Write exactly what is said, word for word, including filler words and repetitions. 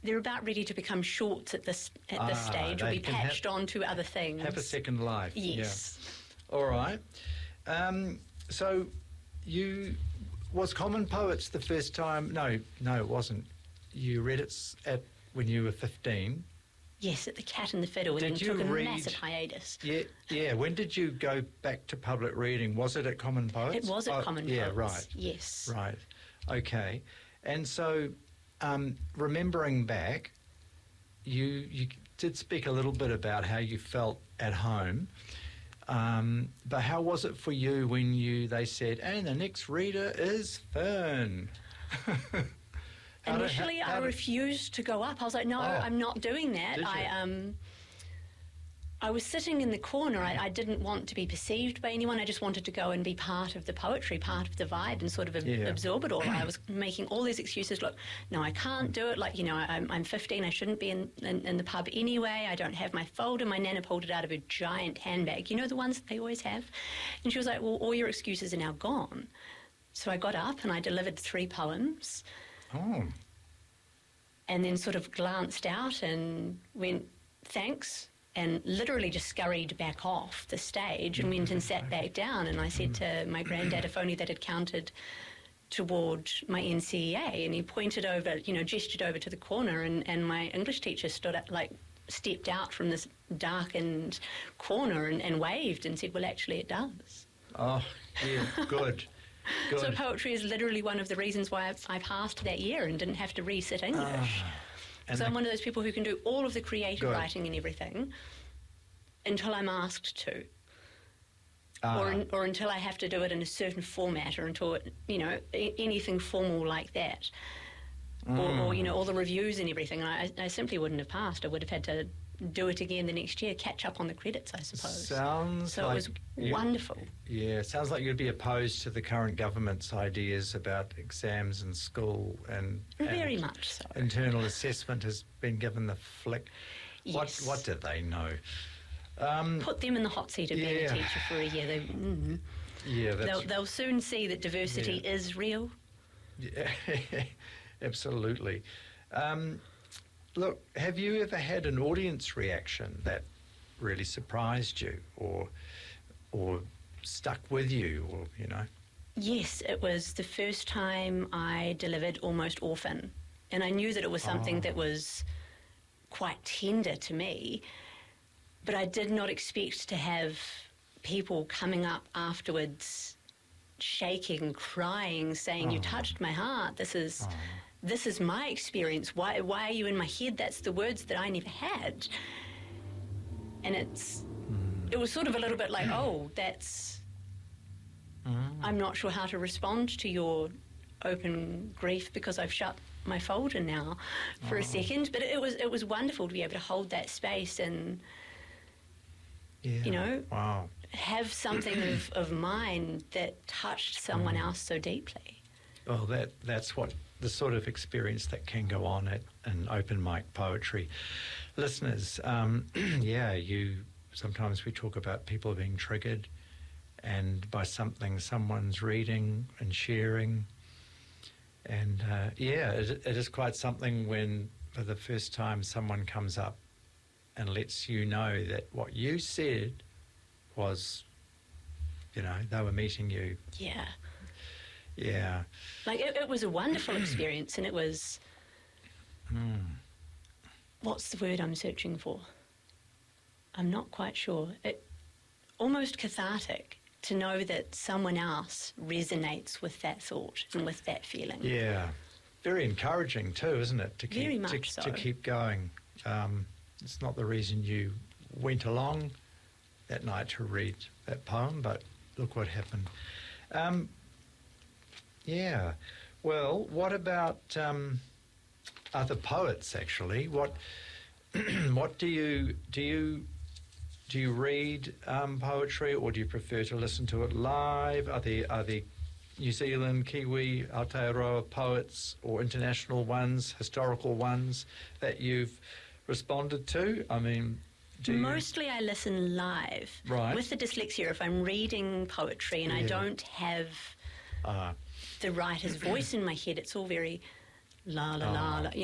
they're about ready to become shorts at this at this Ah, stage, or they be can patched have- onto other things. Have a second life. Yes. Yeah. All right. Um, so you was Common Poets the first time? No, no, it wasn't. You read it s- at when you were fifteen. Yes, at the Cat and the Fiddle, and Did then you took a read- massive hiatus. Yeah, yeah. When did you go back to public reading? Was it at Common Poets? It was at Oh, Common yeah, Poets. right. Yes. Right. Okay. And so, um, remembering back, you you did speak a little bit about how you felt at home. Um, but how was it for you when you they said, and the next reader is Fern? How did- Initially, how- I how did- refused to go up. I was like, no, Oh. I'm not doing that. Did you? I um, I was sitting in the corner. I, I didn't want to be perceived by anyone. I just wanted to go and be part of the poetry, part of the vibe, and sort of ab- Yeah. absorb it all. I was making all these excuses. Look, no, I can't do it. Like, you know, I, I'm, I'm fifteen. I shouldn't be in, in, in the pub anyway. I don't have my folder. My nana pulled it out of her giant handbag. You know, the ones that they always have? And she was like, well, all your excuses are now gone. So I got up and I delivered three poems. Oh, And then sort of glanced out and went, thanks, and literally just scurried back off the stage and went and sat back down. And I said to my granddad if only that had counted toward my N C E A. And he pointed over, you know, gestured over to the corner, and, and my English teacher stood up, like, stepped out from this darkened corner and, and waved and said, well, actually it does. oh, yeah, good. Good. So poetry is literally one of the reasons why I, I passed that year and didn't have to resit English. And So the- I'm one of those people who can do all of the creative Good. writing and everything until I'm asked to, Ah, or in, or until I have to do it in a certain format, or until it, you know, a- anything formal like that, or, or you know, all the reviews and everything. And I, I simply wouldn't have passed. I would have had to do it again the next year, catch up on the credits, I suppose. sounds so like it was you- wonderful. Yeah, sounds like you'd be opposed to the current government's ideas about exams in school and Very and much so. internal assessment has been given the flick. Yes. What what did they know? Um, Put them in the hot seat of being Yeah. a teacher for a year. They, mm, yeah, they'll, that's they'll soon see that diversity Yeah. is real. yeah, absolutely. Um, look, have you ever had an audience reaction that really surprised you, or or stuck with you, or you know? Yes, it was the first time I delivered Almost Orphan, and I knew that it was something Oh. that was quite tender to me, but I did not expect to have people coming up afterwards shaking, crying, saying, you Oh. touched my heart. This is Oh. this is my experience. Why why are you in my head? That's the words that I never had. And it's it was sort of a little bit like, oh, that's Mm. I'm not sure how to respond to your open grief because I've shut my folder now for Oh. a second. But it was it was wonderful to be able to hold that space and Yeah. you know, Wow. have something of, of mine that touched someone Mm. else so deeply. Well, that that's what the sort of experience that can go on at an open mic poetry. Listeners, um, yeah, you sometimes we talk about people being triggered, and by something someone's reading and sharing, and uh, yeah, it, it is quite something when for the first time someone comes up and lets you know that what you said was, you know, they were meeting you. Yeah. Yeah. Like, it, it was a wonderful experience, and it was, Mm. what's the word I'm searching for? I'm not quite sure. It almost cathartic to know that someone else resonates with that thought and with that feeling. Yeah, very encouraging too, isn't it? To keep Very much to, so. to keep going. Um, it's not the reason you went along that night to read that poem, but look what happened. Um, yeah. Well, what about um, other poets? Actually, what what do you do you do you read um, poetry, or do you prefer to listen to it live? Are there are there New Zealand, Kiwi, Aotearoa poets, or international ones, historical ones that you've responded to? I mean, do you... Mostly I listen live. Right. With the dyslexia, if I'm reading poetry and I Yeah. don't have Ah, the writer's voice in my head, it's all very la la la, Ah. la